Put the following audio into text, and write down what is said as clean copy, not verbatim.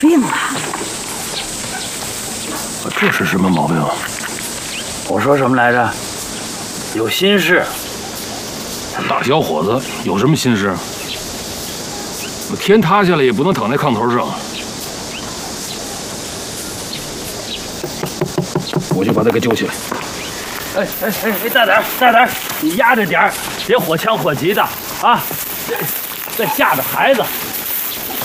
病了。 这是什么毛病啊？ 我说什么来着？有心事。 大小伙子有什么心事？天塌下来也不能躺在炕头上。我去把他给救起来。 哎，大胆儿，你压着点儿，别火枪火急的啊！这吓着孩子。